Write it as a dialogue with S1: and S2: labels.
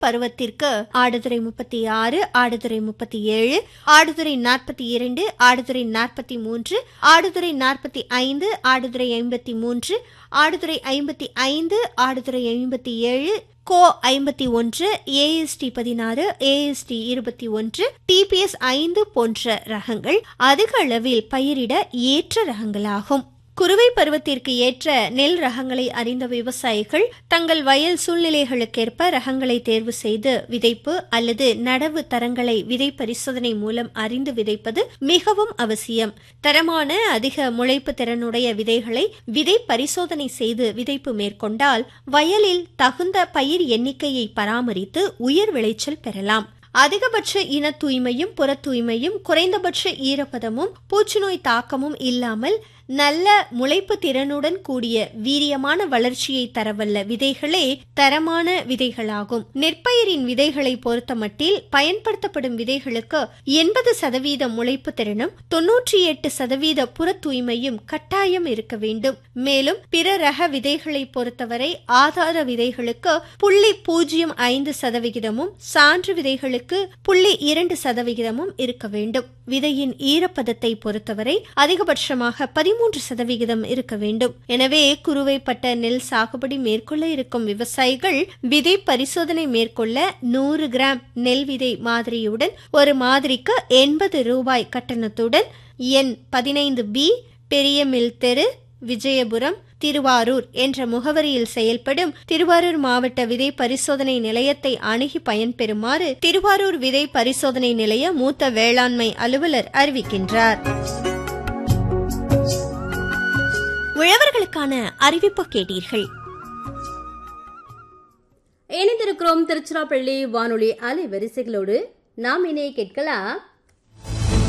S1: பருவத்திற்கு ஆடுதுறை 36, ஆடுதுறை 37, ஆடுதுறை 42, ஆடுதுறை 43, ஆடுதுறை 45, ஆடுதுறை 53, ஆடுதுறை 55, ஆடுதுறை 57, கோ 51, AST 16, AST 21, TPS 5 போன்ற ரகங்கள் அதிக அளவில் பயிரிட ஏற்ற ரகங்களாகும். குறுவை பருவத்திற்கு ஏற்ற நெல் ரகங்களை அறிந்த விவசாயிகள் தங்கள் வயல் சூழ்நிலைகளுக்கேற்ப ரகங்களை தேர்வு செய்து விதைப்பு அல்லது நடவு தரங்களை விதை பரிசோதனை மூலம் அறிந்து விதைப்பது மிகவும் அவசியம். தரமான அதிக முளைப்பு திறனுடைய விதைகளை விதை பரிசோதனை செய்து விதைப்பு மேற்கொண்டால் வயலில் தகுந்த பயிர் எண்ணிக்கையை பராமரித்து உயர் விளைச்சல் பெறலாம். அதிகபட்ச இன தூய்மையும் புற தூய்மையும் குறைந்தபட்ச ஈரப்பதமும் பூச்சிநோய் தாக்கமும் இல்லாமல் நல்ல முளைப்பு திறனுடன் கூடிய வீரியமான வளர்ச்சியை தரவல்ல விதைகளே தரமான விதைகளாகும். நெற்பயிரின் விதைகளை பொறுத்தமட்டில் பயன்படுத்தப்படும் விதைகளுக்கு 80% முளைப்பு திறனும் 98% புற தூய்மையும் கட்டாயம் இருக்க வேண்டும். மேலும் பிற ரக விதைகளை பொறுத்தவரை ஆதார விதைகளுக்கு 0.05% சான்று விதைகளுக்கு 0.2% இருக்க வேண்டும். விதையின் ஈரப்பதத்தை பொறுத்தவரை அதிகபட்சமாக 13% இருக்க வேண்டும். எனவே குறுவைப்பட்ட நெல் சாகுபடி மேற்கொள்ள இருக்கும் விவசாயிகள் விதை பரிசோதனை மேற்கொள்ள 100 கிராம் நெல் விதை மாதிரியுடன் ஒரு மாதிரிக்கு 80 ரூபாய் கட்டணத்துடன் எண் 15B, பெரிய மில் தெரு, விஜயபுரம், திருவாரூர் என்ற முகவரியில் செயல்படும் திருவாரூர் மாவட்ட விதை பரிசோதனை நிலையத்தை அணுகி பயன்பெறுமாறு திருவாரூர் விதை பரிசோதனை நிலைய மூத்த வேளாண்மை அலுவலர் அறிவிக்கின்றார். உழவர்களுக்கான அறிவிப்பு கேட்டீர்கள்.
S2: இணைந்திருக்கிறோம் திருச்சிராப்பள்ளி வானொலி அலைவரிசைகளோடு. நாம் இணைய கேட்கலாம்